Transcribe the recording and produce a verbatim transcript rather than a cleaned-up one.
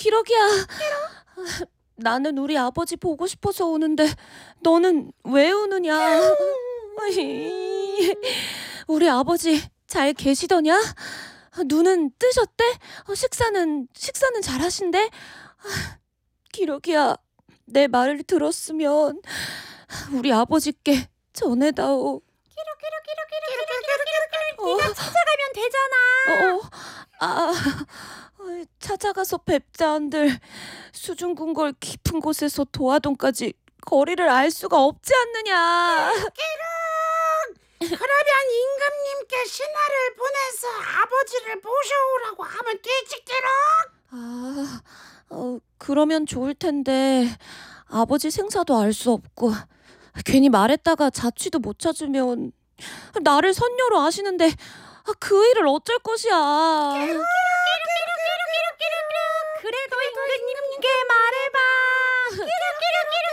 기러기야. 나는 우리 아버지 보고 싶어서 우는데 너는 왜 우느냐? 우리 아버지 잘 계시더냐? 눈은 뜨셨대? 어, 식사는 식사는 잘하신대? 기러기야, 내 말을 들었으면 우리 아버지께 전해다오. 네가 찾아가면 되잖아. 어, 어, 아, 어, 찾아가서 뵙자 한들 수중궁궐 깊은 곳에서 도화동까지 거리를 알 수가 없지 않느냐. 그러면 임금님께 신하를 보내서 아버지를 모셔오라고 하면 되지, 기록. 아, 어, 그러면 좋을 텐데 아버지 생사도 알 수 없고 괜히 말했다가 자취도 못 찾으면 나를 선녀로 아시는데 아, 그 일을 어쩔 것이야. 그래도 임금님께 말해봐.